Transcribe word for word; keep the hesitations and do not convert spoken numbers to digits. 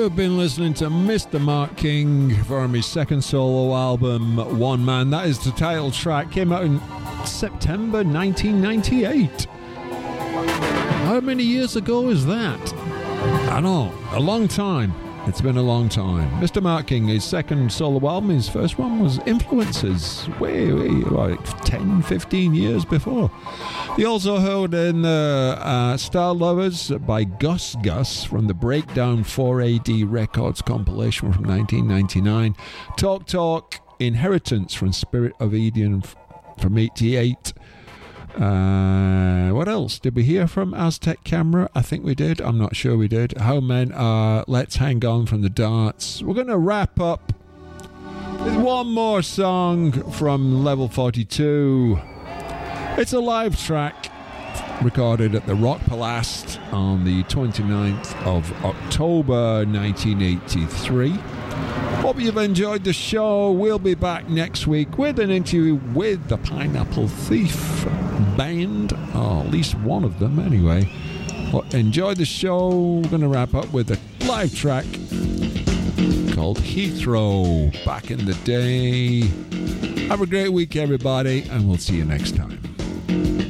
You've been listening to Mister Mark King from his second solo album, One Man. That is the title track. Came out in September nineteen ninety-eight. How many years ago is that? I don't know. A long time. It's been a long time. Mister Mark King, his second solo album, his first one was Influences, way, way, like ten, fifteen years before. You also heard in uh, uh, Star Lovers by Gus Gus from the Breakdown four A D Records compilation from nineteen ninety-nine. Talk Talk, Inheritance from Spirit of Eden from eighty-eight. Uh, what else? Did we hear from Aztec Camera? I think we did. I'm not sure we did. How Men Are, Let's Hang On from the Darts. We're going to wrap up with one more song from Level forty-two. It's a live track recorded at the Rock Palast on the twenty-ninth of October nineteen eighty-three. Hope you've enjoyed the show. We'll be back next week with an interview with the Pineapple Thief band, or at least one of them anyway. Well, enjoy the show. We're going to wrap up with a live track called Heathrow, Back in the Day. Have a great week, everybody, and we'll see you next time.